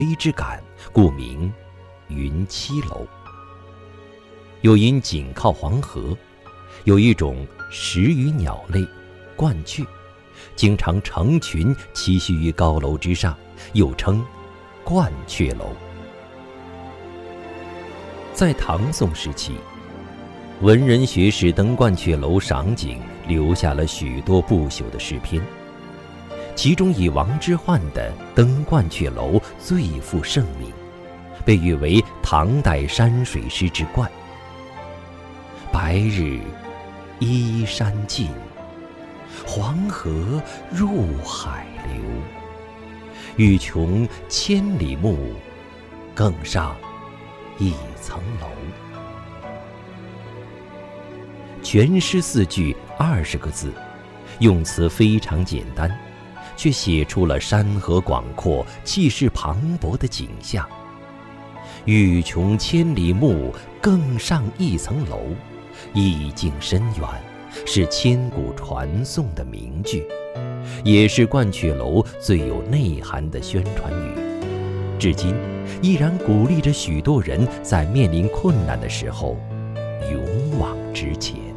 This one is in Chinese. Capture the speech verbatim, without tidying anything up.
悲之感，故名云栖楼。又因紧靠黄河，有一种食鱼鸟类鹳雀，经常成群栖息于高楼之上，又称鹳雀楼。在唐宋时期，文人学士登鹳雀楼赏景，留下了许多不朽的诗篇，其中以王之涣的《登鹳雀楼》最负盛名，被誉为唐代山水诗之冠。白日依山尽，黄河入海流。欲穷千里目，更上一层楼。全诗四句二十个字，用词非常简单，却写出了山河广阔、气势磅礴的景象。欲穷千里目，更上一层楼，意境深远，是千古传颂的名句，也是鹳雀楼最有内涵的宣传语，至今依然鼓励着许多人在面临困难的时候勇往直前。